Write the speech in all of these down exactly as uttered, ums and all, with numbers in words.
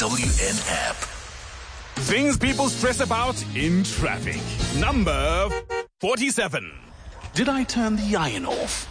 W N app. Things people stress about in traffic. Number forty-seven. Did I turn the iron off?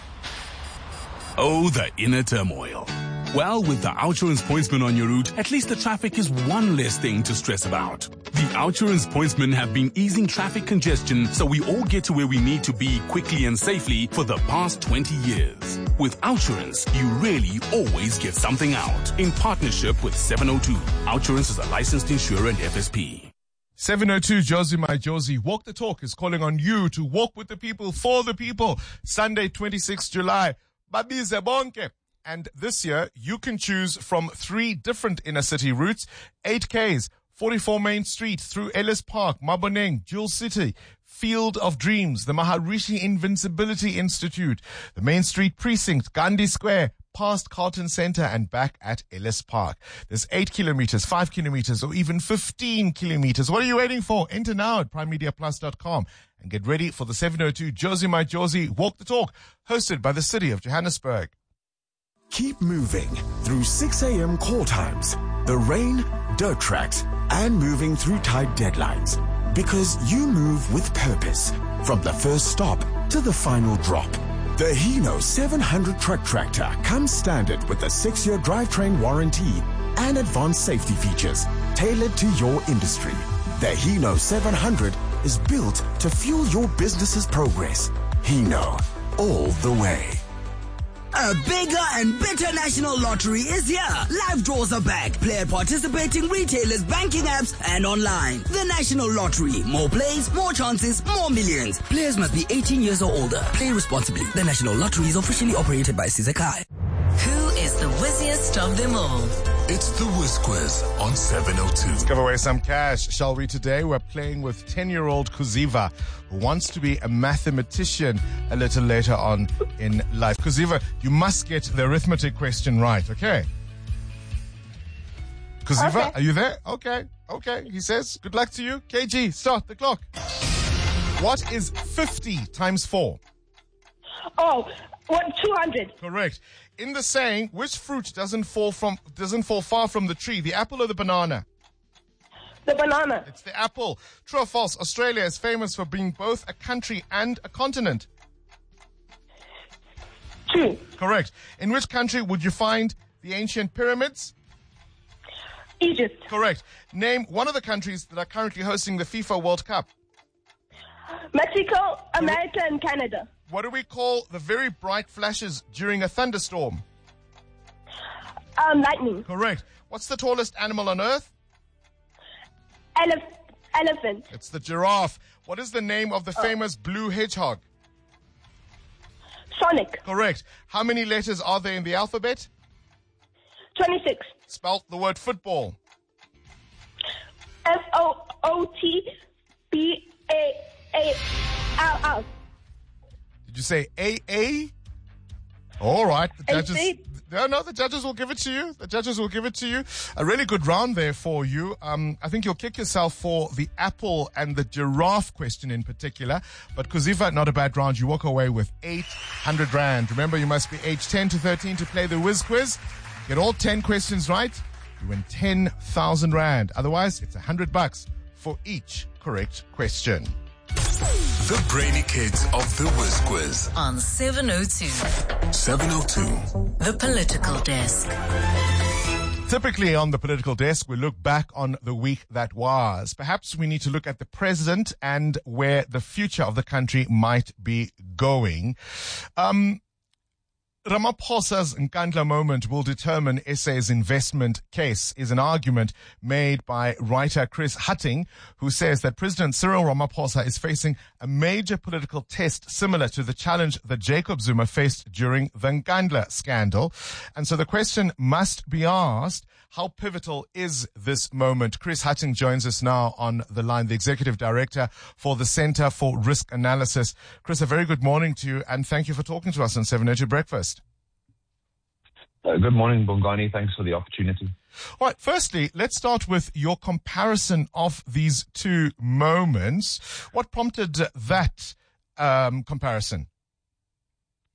Oh, the inner turmoil. Well, with the Outsurance Pointsman on your route, at least the traffic is one less thing to stress about. The Outsurance Pointsmen have been easing traffic congestion so we all get to where we need to be quickly and safely for the past twenty years. With Outsurance, you really always get something out. In partnership with seven oh two. Outsurance is a licensed insurer and F S P. seven oh two, Josie My Josie. Walk the Talk is calling on you to walk with the people, for the people. Sunday, twenty-sixth of July. Babize bonke. And this year, you can choose from three different inner city routes, eight Ks, forty-four Main Street through Ellis Park, Maboneng, Jewel City, Field of Dreams, the Maharishi Invincibility Institute, the Main Street Precinct, Gandhi Square, past Carlton Center and back at Ellis Park. There's eight kilometers, five kilometers, or even fifteen kilometers. What are you waiting for? Enter now at prime media plus dot com and get ready for the seven oh two Josie My Josie Walk the Talk, hosted by the City of Johannesburg. Keep moving through six a.m. call times, the rain, dirt tracks, and moving through tight deadlines. Because you move with purpose, from the first stop to the final drop. The Hino seven hundred truck tractor comes standard with a six-year drivetrain warranty and advanced safety features tailored to your industry. The Hino seven hundred is built to fuel your business's progress. Hino, all the way. A bigger and better national lottery is here. Live draws are back. Play at participating retailers, banking apps, and online. The National Lottery. More plays, more chances, more millions. Players must be eighteen years or older. Play responsibly. The National Lottery is officially operated by Sizakai. Who is the wizziest of them all? It's the Whiz Quiz on seven oh two. Let's give away some cash, shall we? Today we're playing with ten-year-old Kuziva, who wants to be a mathematician a little later on in life. Kuziva, you must get the arithmetic question right, okay? Kuziva, Okay. are you there? Okay, okay, he says. Good luck to you. K G, start the clock. What is fifty times four? Oh, what, two hundred. Correct. In the saying, which fruit doesn't fall from doesn't fall far from the tree, the apple or the banana? The banana. It's the apple. True or false? Australia is famous for being both a country and a continent. True. Correct. In which country would you find the ancient pyramids? Egypt. Correct. Name one of the countries that are currently hosting the FIFA World Cup. Mexico, America, and Canada. What do we call the very bright flashes during a thunderstorm? Um, lightning. Correct. What's the tallest animal on earth? Elef- elephant. It's the giraffe. What is the name of the famous blue hedgehog? Sonic. Correct. How many letters are there in the alphabet? twenty-six. Spell the word football. F O O T B A A L L. Did you say A A? All right. The judges. A C? No, no, the judges will give it to you. The judges will give it to you. A really good round there for you. Um, I think you'll kick yourself for the apple and the giraffe question in particular. But Kuziva, not a bad round. You walk away with eight hundred rand. Remember, you must be age ten to thirteen to play the Whiz Quiz. Get all ten questions right, you win ten thousand rand. Otherwise, it's one hundred bucks for each correct question. The Brainy Kids of the Whiz Quiz On seven oh two. seven oh two. The Political Desk. Typically on the political desk, we look back on the week that was. Perhaps we need to look at the president and where the future of the country might be going. Um, Ramaphosa's Nkandla moment will determine S A's investment case is an argument made by writer Chris Hattingh, who says that President Cyril Ramaphosa is facing a major political test similar to the challenge that Jacob Zuma faced during the Nkandla scandal. And so the question must be asked, how pivotal is this moment? Chris Hattingh joins us now on the line, the Executive Director for the Center for Risk Analysis. Chris, a very good morning to you, and thank you for talking to us on seven oh two Breakfast. Uh, good morning, Bongani. Thanks for the opportunity. All right, firstly, let's start with your comparison of these two moments. What prompted that um, comparison?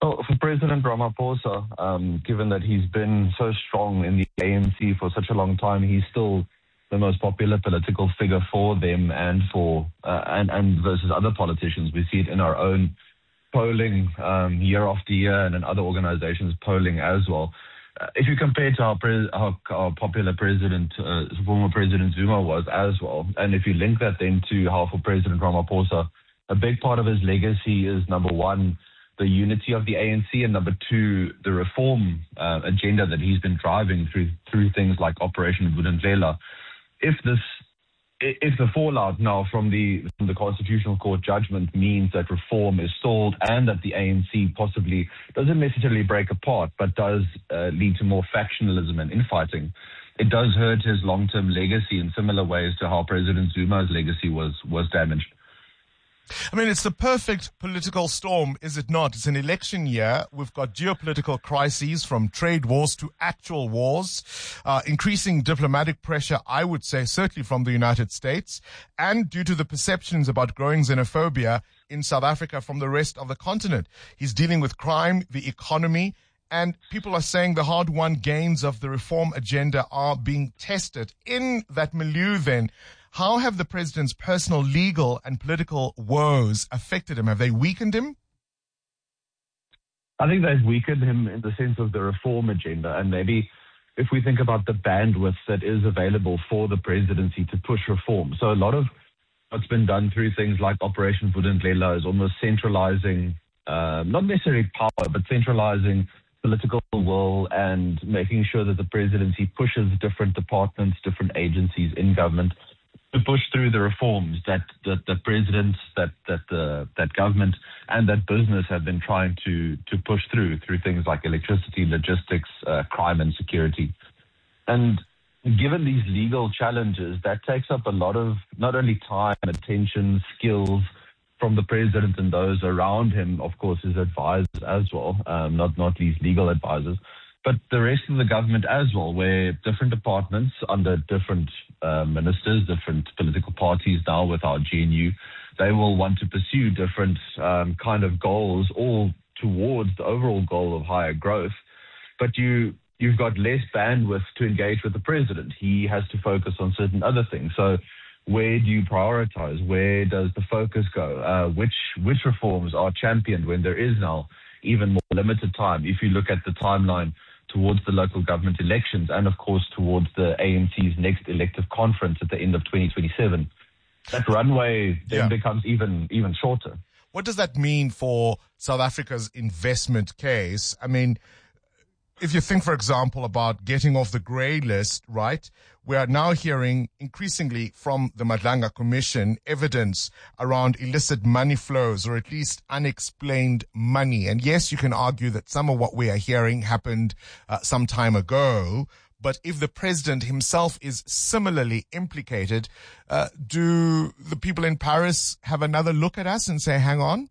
Well, for President Ramaphosa, um, given that he's been so strong in the A N C for such a long time, he's still the most popular political figure for them and for uh, and and versus other politicians. We see it in our own polling um, year after year, and in other organizations polling as well. Uh, if you compare to how, pres- how, how popular President uh, former President Zuma was as well, and if you link that then to how for President Ramaphosa, a big part of his legacy is number one, the unity of the A N C, and number two, the reform uh, agenda that he's been driving through through things like Operation Vulindlela. If this, if the fallout now from the from the Constitutional Court judgment means that reform is stalled and that the A N C possibly doesn't necessarily break apart, but does uh, lead to more factionalism and infighting, it does hurt his long-term legacy in similar ways to how President Zuma's legacy was was damaged. I mean, it's the perfect political storm, is it not? It's an election year. We've got geopolitical crises from trade wars to actual wars, uh, increasing diplomatic pressure, I would say, certainly from the United States, and due to the perceptions about growing xenophobia in South Africa from the rest of the continent. He's dealing with crime, the economy, and people are saying the hard-won gains of the reform agenda are being tested. In that milieu, then, how have the president's personal, legal, and political woes affected him? Have they weakened him? I think they've weakened him in the sense of the reform agenda. And maybe if we think about the bandwidth that is available for the presidency to push reform. So a lot of what's been done through things like Operation Vulindlela is almost centralizing, uh, not necessarily power, but centralizing political will and making sure that the presidency pushes different departments, different agencies in government to push through the reforms that that the president, that that uh, that government, and that business have been trying to to push through through things like electricity, logistics, uh, crime, and security. And given these legal challenges, that takes up a lot of not only time, attention, skills from the president and those around him, of course, his advisors as well, um, not not least legal advisors, but the rest of the government as well, where different departments under different uh, ministers, different political parties now with our G N U, they will want to pursue different um, kind of goals, all towards the overall goal of higher growth. But you, you've got less bandwidth to engage with the president. He has to focus on certain other things. So where do you prioritize? Where does the focus go? Uh, which which reforms are championed when there is now even more limited time? If you look at the timeline towards the local government elections and, of course, towards the A N C's next elective conference at the end of twenty twenty-seven, that runway then Yeah. becomes even even shorter. What does that mean for South Africa's investment case? I mean, if you think, for example, about getting off the grey list, right, we are now hearing increasingly from the Madlanga Commission evidence around illicit money flows, or at least unexplained money. And yes, you can argue that some of what we are hearing happened uh, some time ago. But if the president himself is similarly implicated, uh, do the people in Paris have another look at us and say, hang on?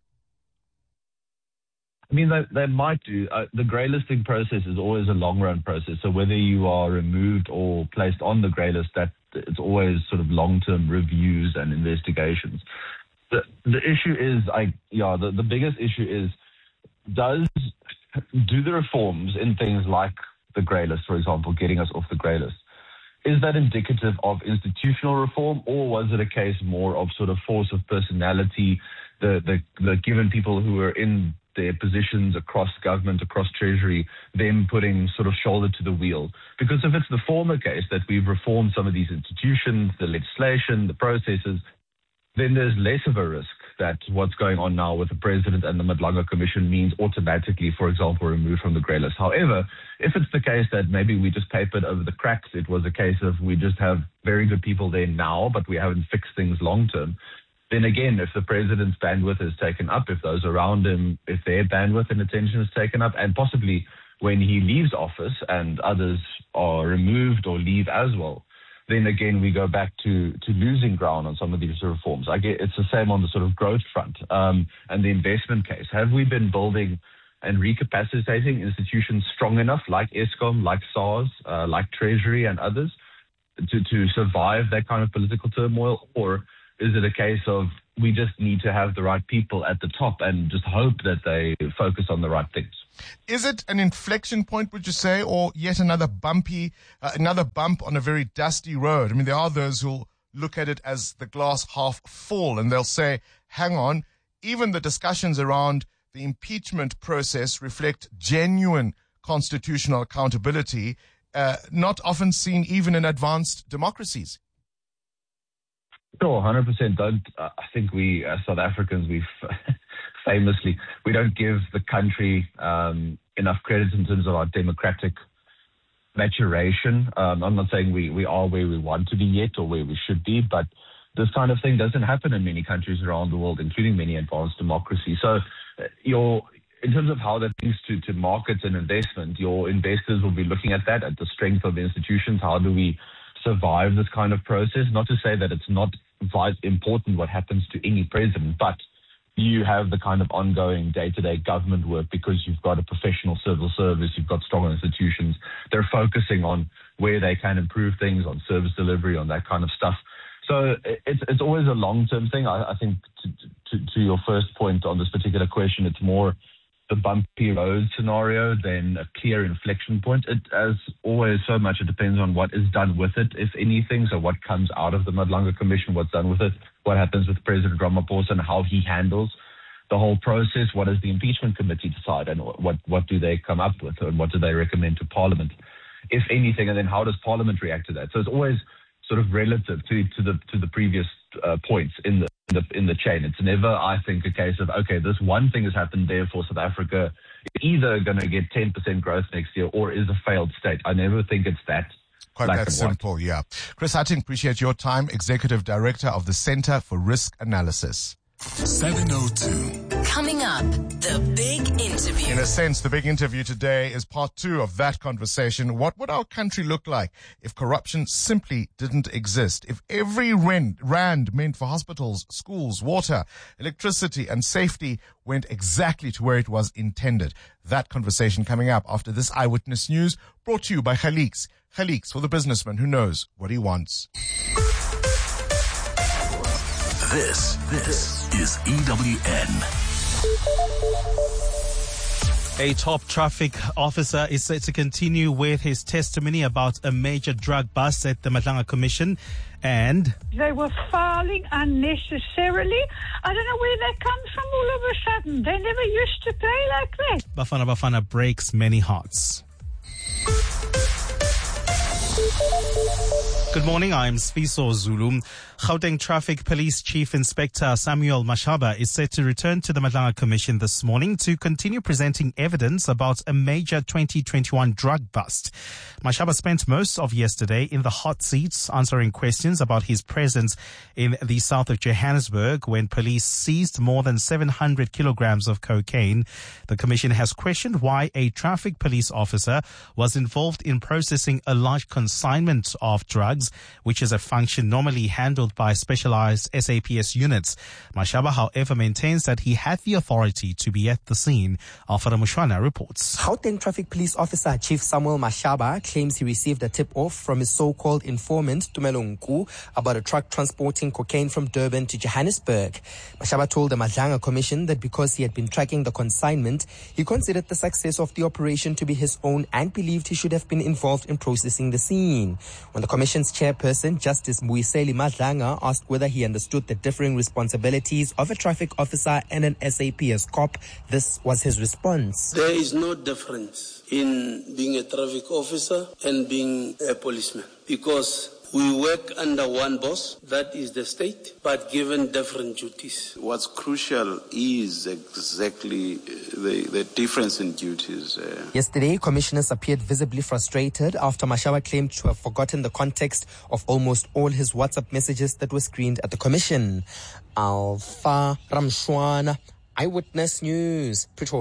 I mean, they, they might do. Uh, the grey listing process is always a long-run process. So whether you are removed or placed on the grey list, that it's always sort of long-term reviews and investigations. The the issue is, I yeah, the, the biggest issue is, does do the reforms in things like the grey list, for example, getting us off the grey list, is that indicative of institutional reform, or was it a case more of sort of force of personality, the the, the given people who are in their positions across government, across treasury, them putting sort of shoulder to the wheel? Because if it's the former case, that we've reformed some of these institutions, the legislation, the processes, then there's less of a risk that what's going on now with the president and the Madlanga Commission means automatically, for example, removed from the grey list. However, if it's the case that maybe we just papered over the cracks, it was a case of we just have very good people there now, but we haven't fixed things long term, then again, if the president's bandwidth is taken up, if those around him, if their bandwidth and attention is taken up, and possibly when he leaves office and others are removed or leave as well, then again we go back to, to losing ground on some of these reforms. I get it's the same on the sort of growth front um, and the investment case. Have we been building and recapacitating institutions strong enough, like Eskom, like SARS, uh, like Treasury and others, to, to survive that kind of political turmoil? Or is it a case of we just need to have the right people at the top and just hope that they focus on the right things? Is it an inflection point, would you say, or yet another bumpy, uh, another bump on a very dusty road? I mean, there are those who'll look at it as the glass half full, and they'll say, hang on, even the discussions around the impeachment process reflect genuine constitutional accountability, uh, not often seen even in advanced democracies. No, one hundred percent don't. Uh, I think we, as South Africans, we famously, we don't give the country um, enough credit in terms of our democratic maturation. Um, I'm not saying we, we are where we want to be yet or where we should be, but this kind of thing doesn't happen in many countries around the world, including many advanced democracies. So uh, your, in terms of how that links to, to markets and investment, your investors will be looking at that, at the strength of the institutions. How do we survive this kind of process? Not to say that it's not important what happens to any president, but you have the kind of ongoing day-to-day government work because you've got a professional civil service, you've got strong institutions. They're focusing on where they can improve things, on service delivery, on that kind of stuff. So it's it's always a long-term thing. I, I think to, to, to your first point on this particular question, it's more the bumpy road scenario than a clear inflection point. It, as always, so much it depends on what is done with it, if anything. So what comes out of the Madlanga Commission, what's done with it, what happens with President Ramaphosa and how he handles the whole process. What does the impeachment committee decide, and what what do they come up with, and what do they recommend to Parliament, if anything, and then how does Parliament react to that? So it's always sort of relative to to the to the previous uh, points in the In the, in the chain. It's never, I think, a case of, okay, this one thing has happened, therefore South Africa is either going to get ten percent growth next year or is a failed state. I never think it's that Quite black that and simple, white. yeah. Chris Hattingh, appreciate your time, Executive Director of the Center for Risk Analysis. seven oh two. Coming up, the big interview. In a sense, the big interview today is part two of that conversation. What would our country look like if corruption simply didn't exist? If every rand, rand meant for hospitals, schools, water, electricity, and safety went exactly to where it was intended? That conversation coming up after this Eyewitness News, brought to you by Khaliks. Khaliks, for the businessman who knows what he wants. This, this is E W N. A top traffic officer is set to continue with his testimony about a major drug bust at the Madlanga Commission, and they were filing unnecessarily. I don't know where that comes from all of a sudden. They never used to pay like that. Bafana Bafana breaks many hearts. Good morning, I'm Sfiso Zulu. Gauteng Traffic Police Chief Inspector Samuel Mashaba is set to return to the Madlanga Commission this morning to continue presenting evidence about a major twenty twenty-one drug bust. Mashaba spent most of yesterday in the hot seats answering questions about his presence in the south of Johannesburg when police seized more than seven hundred kilograms of cocaine. The Commission has questioned why a traffic police officer was involved in processing a large consignment of drugs, which is a function normally handled by specialized S A P S units. Mashaba, however, maintains that he had the authority to be at the scene. Alfred Mushwana reports. Gauteng Traffic Police Officer Chief Samuel Mashaba claims he received a tip-off from his so-called informant, Tumelo Nku, about a truck transporting cocaine from Durban to Johannesburg. Mashaba told the Madlanga Commission that because he had been tracking the consignment, he considered the success of the operation to be his own and believed he should have been involved in processing the scene. When the Commission's chairperson, Justice Muiseli Madlanga, asked whether he understood the differing responsibilities of a traffic officer and an S A P S cop, this was his response. There is no difference in being a traffic officer and being a policeman, because we work under one boss, that is the state, but given different duties. What's crucial is exactly the, the difference in duties. Uh. Yesterday, commissioners appeared visibly frustrated after Mashaba claimed to have forgotten the context of almost all his WhatsApp messages that were screened at the commission. Alpha Ramshwana, Eyewitness News, Pretoria.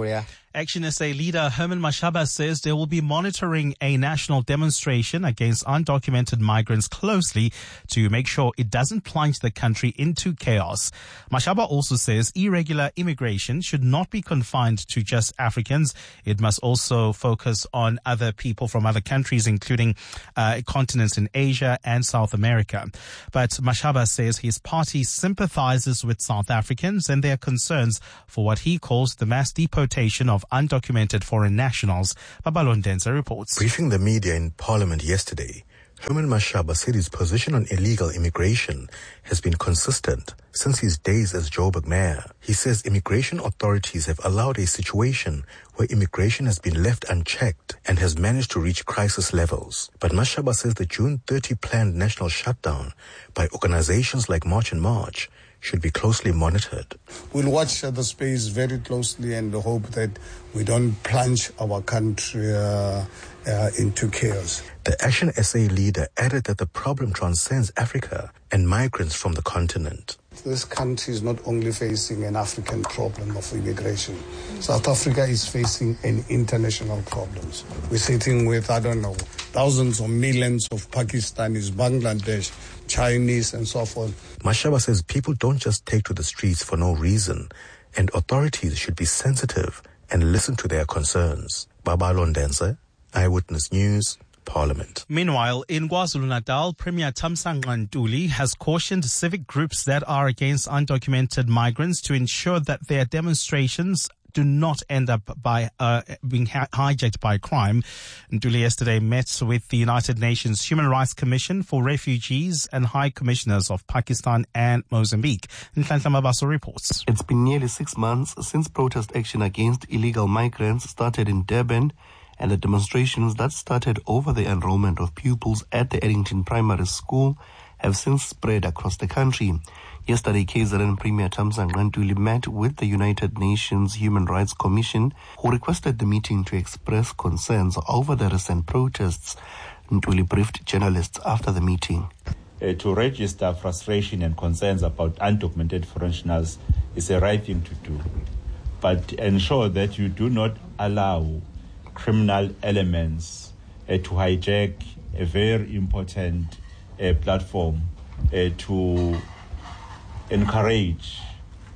Action S A leader Herman Mashaba says they will be monitoring a national demonstration against undocumented migrants closely to make sure it doesn't plunge the country into chaos. Mashaba also says irregular immigration should not be confined to just Africans. It must also focus on other people from other countries, including uh, continents in Asia and South America. But Mashaba says his party sympathizes with South Africans and their concerns for what he calls the mass deportation of undocumented foreign nationals. Babalon Denza reports. Briefing the media in Parliament yesterday, Herman Mashaba said his position on illegal immigration has been consistent since his days as Joburg mayor. He says immigration authorities have allowed a situation where immigration has been left unchecked and has managed to reach crisis levels. But Mashaba says the June thirtieth planned national shutdown by organizations like March and March should be closely monitored. We'll watch the space very closely and hope that we don't plunge our country uh, uh, into chaos. The Action S A leader added that the problem transcends Africa and migrants from the continent. This country is not only facing an African problem of immigration. South Africa is facing an international problem. We're sitting with, I don't know, thousands or millions of Pakistanis, Bangladesh, Chinese, and so forth. Mashaba says people don't just take to the streets for no reason, and authorities should be sensitive and listen to their concerns. Babalon Denza, Eyewitness News, Parliament. Meanwhile, in KwaZulu-Natal, Premier Thamsanqa Ntuli has cautioned civic groups that are against undocumented migrants to ensure that their demonstrations do not end up by uh, being hi- hijacked by crime. Ntuli yesterday met with the United Nations Human Rights Commission for Refugees and High Commissioners of Pakistan and Mozambique. Nhlanhla Mabaso reports. It's been nearly six months since protest action against illegal migrants started in Durban, and the demonstrations that started over the enrollment of pupils at the Eddington Primary School have since spread across the country. Yesterday, K Z N Premier Thamsanqa Ntuli met with the United Nations Human Rights Commission, who requested the meeting to express concerns over the recent protests. Ntuli briefed journalists after the meeting. Uh, to register frustration and concerns about undocumented foreigners is the right thing to do. But ensure that you do not allow criminal elements uh, to hijack a very important uh, platform uh, to encourage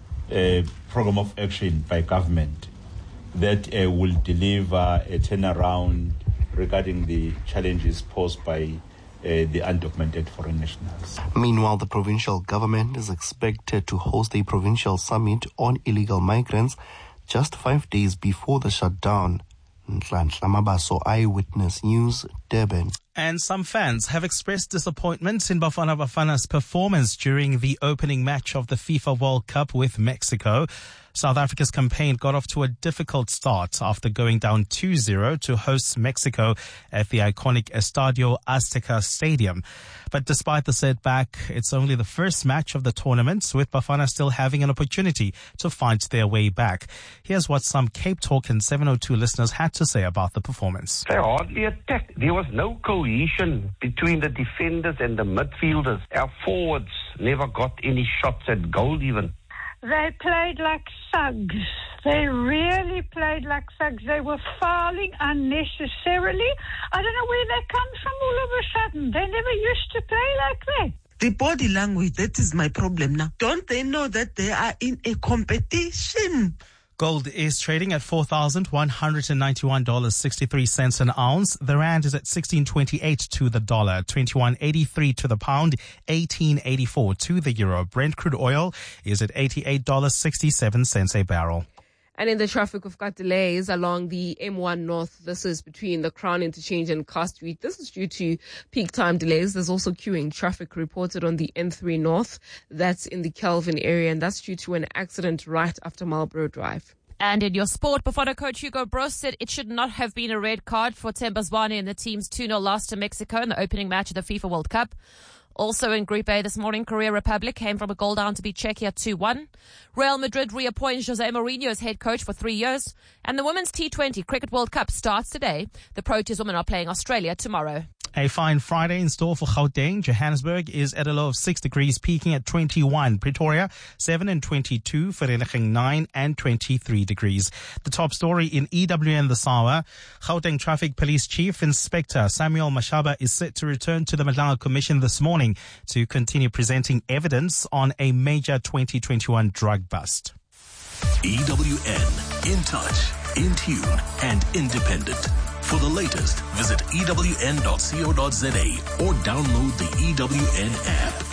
a program of action by government that uh, will deliver a turnaround regarding the challenges posed by uh, the undocumented foreign nationals. Meanwhile, the provincial government is expected to host a provincial summit on illegal migrants just five days before the shutdown. Nhlanhla Mabaso, Eyewitness News, Durban. And some fans have expressed disappointment in Bafana Bafana's performance during the opening match of the FIFA World Cup with Mexico. South Africa's campaign got off to a difficult start after going down two zero to host Mexico at the iconic Estadio Azteca Stadium. But despite the setback, it's only the first match of the tournament, with Bafana still having an opportunity to fight their way back. Here's what some Cape Talk and seven oh two listeners had to say about the performance. They hardly attacked. There was no cohesion between the defenders and the midfielders. Our forwards never got any shots at goal even. They played like thugs. They really played like thugs. They were fouling unnecessarily. I don't know where they come from all of a sudden. They never used to play like that. The body language, that is my problem now. Don't they know that they are in a competition? Gold is trading at four thousand one hundred ninety-one dollars and sixty-three cents an ounce. The rand is at sixteen twenty-eight to the dollar, twenty-one eighty-three to the pound, eighteen eighty-four to the euro. Brent crude oil is at eighty-eight dollars and sixty-seven cents a barrel. And in the traffic, we've got delays along the M one North. This is between the Crown Interchange and Car Street. This is due to peak time delays. There's also queuing traffic reported on the N three North. That's in the Kelvin area, and that's due to an accident right after Marlborough Drive. And in your sport, Bafana coach Hugo Broos said it should not have been a red card for Themba Zwane in the team's two nil loss to Mexico in the opening match of the FIFA World Cup. Also in Group A this morning, Korea Republic came from a goal down to beat Czechia two one. Real Madrid reappoints Jose Mourinho as head coach for three years. And the Women's T twenty Cricket World Cup starts today. The Proteas women are playing Australia tomorrow. A fine Friday in store for Gauteng. Johannesburg is at a low of six degrees, peaking at twenty-one. Pretoria, seven and twenty-two. Vereeniging, nine and twenty-three degrees. The top story in E W N this hour. Gauteng Traffic Police Chief Inspector Samuel Mashaba is set to return to the Madlanga Commission this morning to continue presenting evidence on a major twenty twenty-one drug bust. E W N, in touch, in tune, and independent. For the latest, visit E W N dot co dot za or download the E W N app.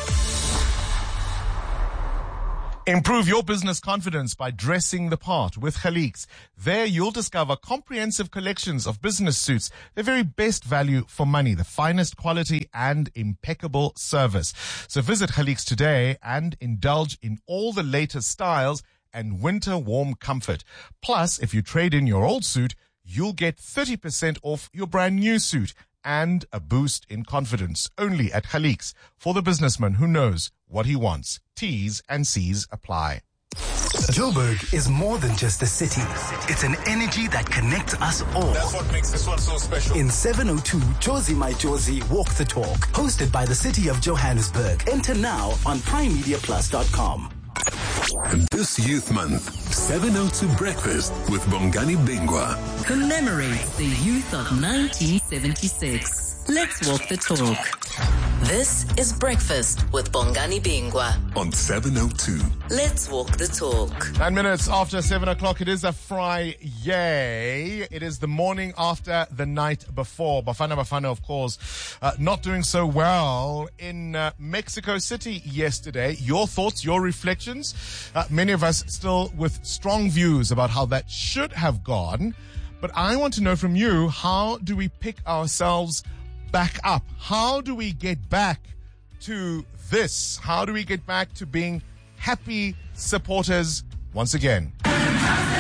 Improve your business confidence by dressing the part with Khaliks. There you'll discover comprehensive collections of business suits, the very best value for money, the finest quality and impeccable service. So visit Khaliks today and indulge in all the latest styles and winter warm comfort. Plus, if you trade in your old suit, you'll get thirty percent off your brand new suit and a boost in confidence. Only at Khaliks, for the businessman who knows what he wants. T's and C's apply. Joburg is more than just a city. It's an energy that connects us all. That's what makes this one so special. In seven oh two, Josie My Josie Walk the Talk, hosted by the city of Johannesburg. Enter now on prime media plus dot com. This Youth Month, seven oh two Breakfast with Bongani Bingwa commemorates the youth of nineteen seventy-six. Let's walk the talk. This is Breakfast with Bongani Bingwa on seven oh two. Let's walk the talk. Nine minutes after seven o'clock, it is a Friday. It is the morning after the night before. Bafana Bafana, of course, uh, not doing so well in uh, Mexico City yesterday. Your thoughts, your reflections? Uh, many of us still with strong views about how that should have gone. But I want to know from you, how do we pick ourselves back up? How do we get back to this? How do we get back to being happy supporters once again?